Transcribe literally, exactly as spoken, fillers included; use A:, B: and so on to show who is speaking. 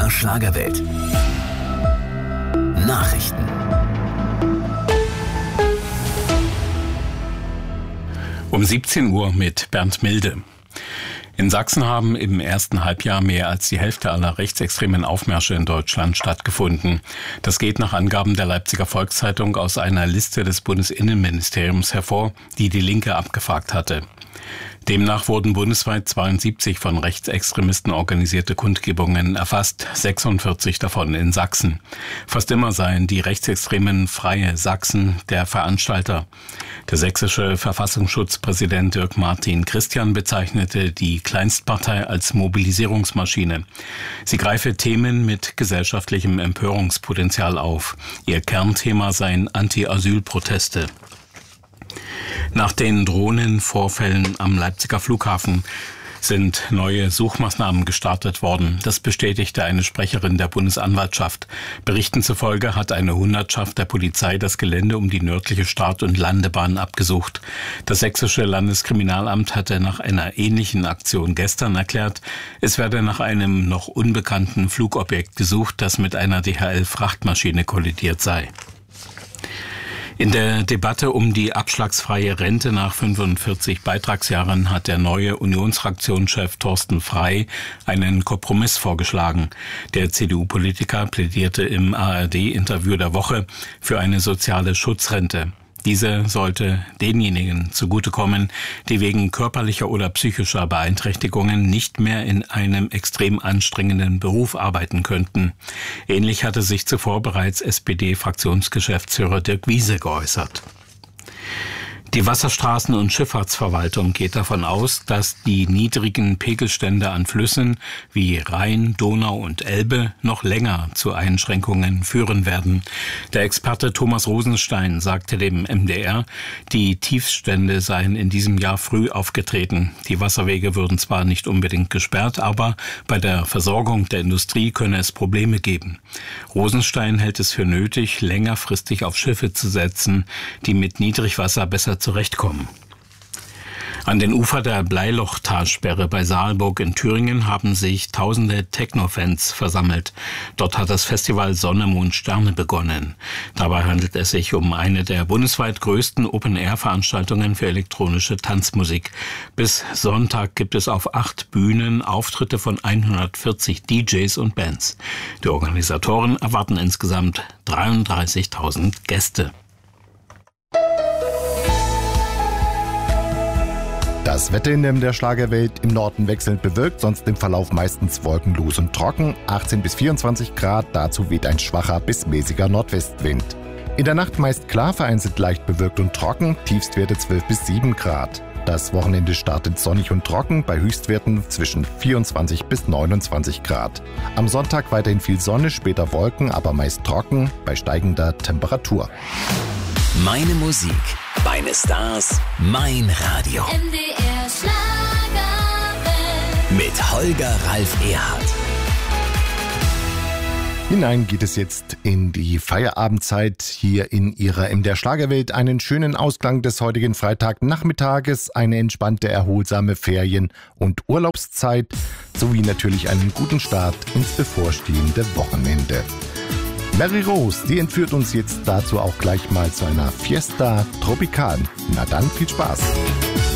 A: der Schlagerwelt. Nachrichten.
B: Um siebzehn Uhr mit Bernd Milde. In Sachsen haben im ersten Halbjahr mehr als die Hälfte aller rechtsextremen Aufmärsche in Deutschland stattgefunden. Das geht nach Angaben der Leipziger Volkszeitung aus einer Liste des Bundesinnenministeriums hervor, die die Linke abgefragt hatte. Demnach wurden bundesweit zweiundsiebzig von Rechtsextremisten organisierte Kundgebungen erfasst, sechsundvierzig davon in Sachsen. Fast immer seien die rechtsextremen Freie Sachsen der Veranstalter. Der sächsische Verfassungsschutzpräsident Dirk Martin Christian bezeichnete die Kleinstpartei als Mobilisierungsmaschine. Sie greife Themen mit gesellschaftlichem Empörungspotenzial auf. Ihr Kernthema seien Anti-Asyl-Proteste. Nach den Drohnenvorfällen am Leipziger Flughafen sind neue Suchmaßnahmen gestartet worden. Das bestätigte eine Sprecherin der Bundesanwaltschaft. Berichten zufolge hat eine Hundertschaft der Polizei das Gelände um die nördliche Start- und Landebahn abgesucht. Das sächsische Landeskriminalamt hatte nach einer ähnlichen Aktion gestern erklärt, es werde nach einem noch unbekannten Flugobjekt gesucht, das mit einer D H L-Frachtmaschine kollidiert sei. In der Debatte um die abschlagsfreie Rente nach fünfundvierzig Beitragsjahren hat der neue Unionsfraktionschef Thorsten Frey einen Kompromiss vorgeschlagen. Der C D U-Politiker plädierte im A R D-Interview der Woche für eine soziale Schutzrente. Diese sollte denjenigen zugutekommen, die wegen körperlicher oder psychischer Beeinträchtigungen nicht mehr in einem extrem anstrengenden Beruf arbeiten könnten. Ähnlich hatte sich zuvor bereits S P D-Fraktionsgeschäftsführer Dirk Wiese geäußert. Die Wasserstraßen- und Schifffahrtsverwaltung geht davon aus, dass die niedrigen Pegelstände an Flüssen wie Rhein, Donau und Elbe noch länger zu Einschränkungen führen werden. Der Experte Thomas Rosenstein sagte dem M D R, die Tiefstände seien in diesem Jahr früh aufgetreten. Die Wasserwege würden zwar nicht unbedingt gesperrt, aber bei der Versorgung der Industrie könne es Probleme geben. Rosenstein hält es für nötig, längerfristig auf Schiffe zu setzen, die mit Niedrigwasser besser zurechtkommen. An den Ufer der Bleilochtalsperre bei Saalburg in Thüringen haben sich tausende Techno-Fans versammelt. Dort hat das Festival Sonne, Mond, Sterne begonnen. Dabei handelt es sich um eine der bundesweit größten Open-Air-Veranstaltungen für elektronische Tanzmusik. Bis Sonntag gibt es auf acht Bühnen Auftritte von hundertvierzig D Js und Bands. Die Organisatoren erwarten insgesamt dreiunddreißigtausend Gäste.
C: Das Wetter in der Schlagerwelt: im Norden wechselnd bewölkt, sonst im Verlauf meistens wolkenlos und trocken, achtzehn bis vierundzwanzig Grad, dazu weht ein schwacher bis mäßiger Nordwestwind. In der Nacht meist klar, vereinzelt leicht bewölkt und trocken, Tiefstwerte zwölf bis sieben Grad. Das Wochenende startet sonnig und trocken, bei Höchstwerten zwischen vierundzwanzig bis neunundzwanzig Grad. Am Sonntag weiterhin viel Sonne, später Wolken, aber meist trocken, bei steigender Temperatur.
A: Meine Musik, meine Stars, mein Radio.
D: M D R Schlagerwelt.
A: Mit Holger Ralf Erhardt.
C: Hinein geht es jetzt in die Feierabendzeit hier in Ihrer M D R Schlagerwelt. Einen schönen Ausklang des heutigen Freitagnachmittages, eine entspannte, erholsame Ferien- und Urlaubszeit sowie natürlich einen guten Start ins bevorstehende Wochenende. Mary Rose, die entführt uns jetzt dazu auch gleich mal zu einer Fiesta Tropical. Na dann, viel Spaß!